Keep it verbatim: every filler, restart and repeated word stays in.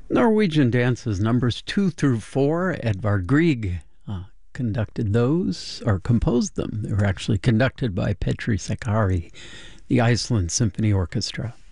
Norwegian dances numbers two through four. Edvard Grieg uh, conducted those, or composed them. They were actually conducted by Petri Sakari, the Iceland Symphony Orchestra.